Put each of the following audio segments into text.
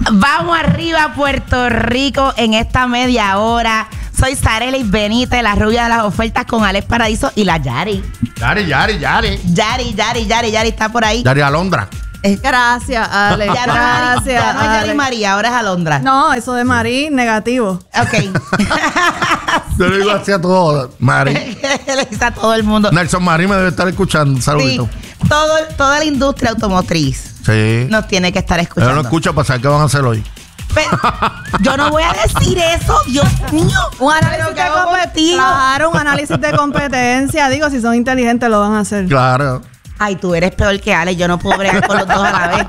Vamos arriba, Puerto Rico, en esta media hora. Soy Sarely Benítez, la rubia de las ofertas, con Alex Paradiso y la Yari. Yari está por ahí. Yari Alondra. Gracias, Alex. Gracias. Ya no es Yari María, ahora es Alondra. No, eso de Marí, negativo. Ok. Yo le digo así a todo, Mari. Le dice a todo el mundo. Nelson Marí me debe estar escuchando. Saludito. Sí, toda la industria automotriz nos tiene que estar escuchando. Yo no escucho para saber qué van a hacer hoy. Pero, yo no voy a decir eso, Dios mío. Un análisis de competencia. Claro, un análisis de competencia. Digo, si son inteligentes lo van a hacer. Claro. Ay, tú eres peor que Alex. Yo no puedo bregar con los dos a la vez.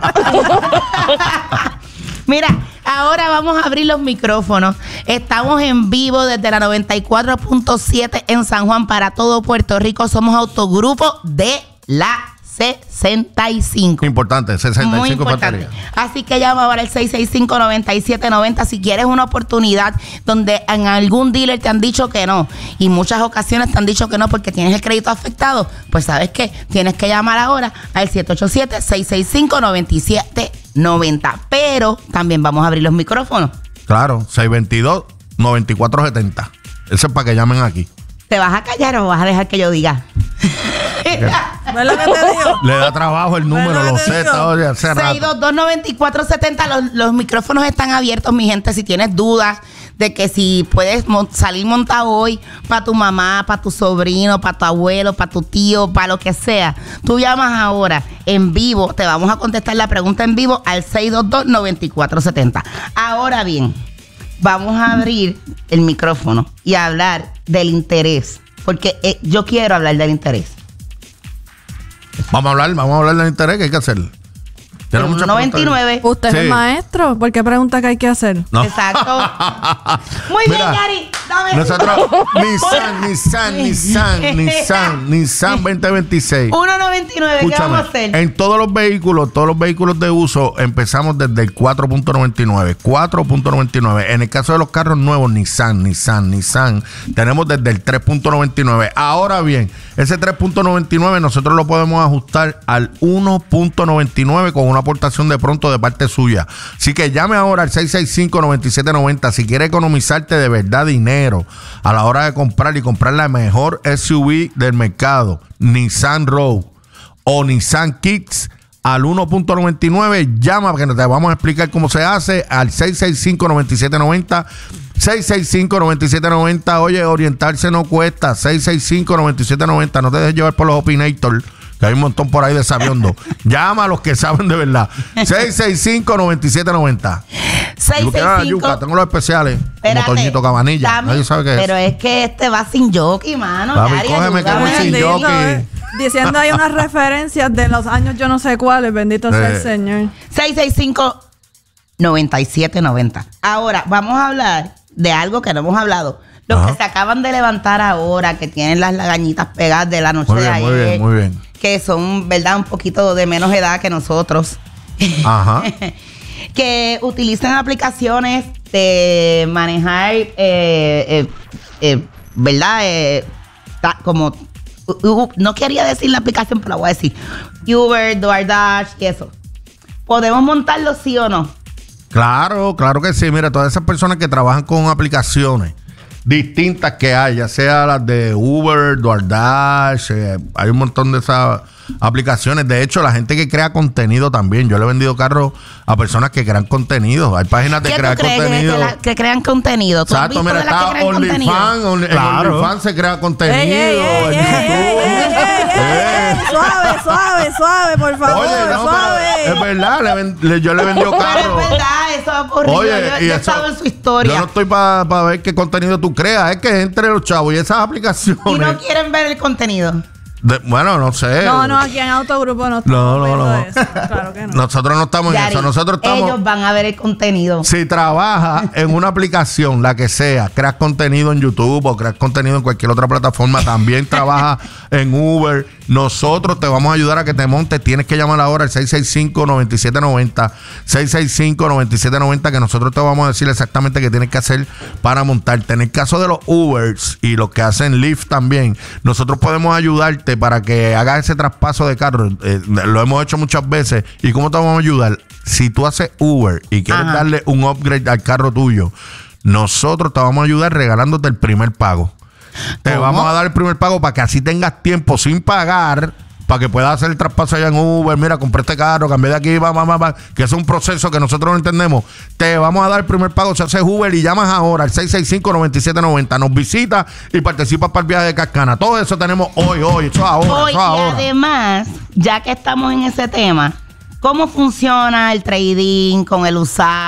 Mira, ahora vamos a abrir los micrófonos. Estamos en vivo desde la 94.7 en San Juan para todo Puerto Rico. Somos Autogrupo de la 65. Importante, 65. Muy importante. Así que llama ahora al 665-9790 si quieres una oportunidad donde en algún dealer te han dicho que no y muchas ocasiones te han dicho que no porque tienes el crédito afectado. Pues ¿sabes qué? Tienes que llamar ahora al 787-665-9790. Pero también vamos a abrir los micrófonos. Claro, 622-9470. Eso es para que llamen aquí. ¿Te vas a callar o vas a dejar que yo diga? ¿No es lo que te digo? Le da trabajo el número, lo sé. 622-9470. Los micrófonos están abiertos, mi gente. Si tienes dudas de que si puedes salir montado hoy para tu mamá, para tu sobrino, para tu abuelo, para tu tío, para lo que sea, tú llamas ahora en vivo. Te vamos a contestar la pregunta en vivo al 622-9470. Ahora bien, vamos a abrir el micrófono y hablar del interés, porque yo quiero hablar del interés. Vamos a hablar del interés que hay que hacer. El 1.99. Usted es maestro. ¿Por qué pregunta que hay que hacer? No. Exacto. Muy bien, Yari. Dame. Nosotros, Nissan 2026. 1.99. ¿Qué vamos a hacer? En todos los vehículos de uso, empezamos desde el 4.99. 4.99. En el caso de los carros nuevos, Nissan, tenemos desde el 3.99. Ahora bien, ese 3.99 nosotros lo podemos ajustar al 1.99 con una aportación de pronto de parte suya. Así que llame ahora al 665-9790 si quiere economizarte de verdad dinero a la hora de comprar y comprar la mejor SUV del mercado, Nissan Rogue o Nissan Kicks al 1.99. Llama que te vamos a explicar cómo se hace al 665-9790. 665-9790. Oye, orientarse no cuesta. 665-9790. No te dejes llevar por los opinators, que hay un montón por ahí de sabiondo. Llama a los que saben de verdad. 665-9790. 665. Tengo los especiales. Espérate, como Toñito Cabanilla. Nadie sabe qué es. Pero es que este va sin jockey, mano. Papi, cógeme que voy sin jockey. Diciendo ahí unas referencias de los años yo no sé cuáles. Bendito sea el Señor. 665-9790. Ahora, vamos a hablar de algo que no hemos hablado. Los que se acaban de levantar ahora, que tienen las lagañitas pegadas de la noche de ayer. Muy bien. Que son, ¿verdad?, un poquito de menos edad que nosotros. Ajá. Que utilizan aplicaciones de manejar, ¿verdad? Como, no quería decir la aplicación, pero la voy a decir. Uber, DoorDash y eso. ¿Podemos montarlo, sí o no? Claro que sí. Mira, todas esas personas que trabajan con aplicaciones distintas que hay, ya sea las de Uber, DoorDash, hay un montón de esas aplicaciones. De hecho, la gente que crea contenido también. Yo le he vendido carros a personas que crean contenido. Hay páginas de crear contenido. Que crean contenido. Exacto, mira, está OnlyFans. OnlyFans se crea contenido. Suave, por favor. Oye, no, suave. Es verdad, yo le he vendido carros. Es verdad, eso ha ocurrido. Oye, yo he estado en su historia. Yo no estoy para ver qué contenido tú creas. Es que entre los chavos y esas aplicaciones. Y no quieren ver el contenido. Bueno, no sé. No, aquí en Autogrupo no estamos viendo eso. Claro que no. Nosotros no estamos en eso. Nosotros estamos... Ellos van a ver el contenido. Si trabajas en una aplicación, la que sea, creas contenido en YouTube o creas contenido en cualquier otra plataforma, también trabajas en Uber, nosotros te vamos a ayudar a que te montes. Tienes que llamar ahora al 665-9790. 665-9790, que nosotros te vamos a decir exactamente qué tienes que hacer para montarte. En el caso de los Ubers y los que hacen Lyft también, nosotros podemos ayudarte ayudarte para que hagas ese traspaso de carro. Lo hemos hecho muchas veces. ¿Y cómo te vamos a ayudar? Si tú haces Uber y quieres darle un upgrade al carro tuyo, nosotros te vamos a ayudar regalándote el primer pago. Te vamos a dar el primer pago para que así tengas tiempo sin pagar, para que puedas hacer el traspaso allá en Uber. Mira, compré este carro, cambié de aquí, que es un proceso que nosotros no entendemos. Te vamos a dar el primer pago si haces Uber y llamas ahora al 665-9790. Nos visitas y participas para el viaje de Cascana. Todo eso tenemos hoy. Eso ahora. Y además, ya que estamos en ese tema, ¿cómo funciona el trading con el usado?